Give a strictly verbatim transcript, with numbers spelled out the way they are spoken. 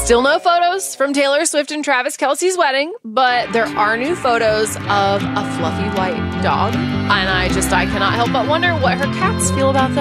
Still no photos from Taylor Swift and Travis Kelce's wedding, but there are new photos of a fluffy white dog. And I just, I cannot help but wonder what her cats feel about that.